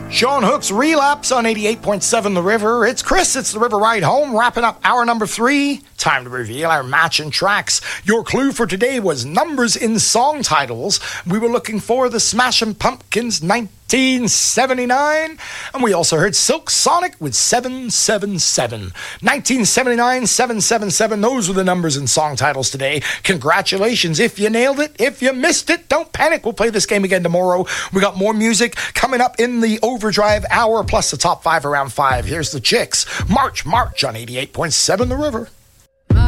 Sean Hook's Relapse on 88.7 The River. It's Chris, it's The River Ride Home, wrapping up hour number 3. Time to reveal our matching tracks. Your clue for today was numbers in song titles. We were looking for the Smashing Pumpkins 1979. And we also heard Silk Sonic with 777. 1979, 777. Those were the numbers in song titles today. Congratulations if you nailed it. If you missed it, don't panic. We'll play this game again tomorrow. We got more music coming up in the Overdrive hour, plus the top 5 around 5. Here's the Chicks. March on 88.7 The River.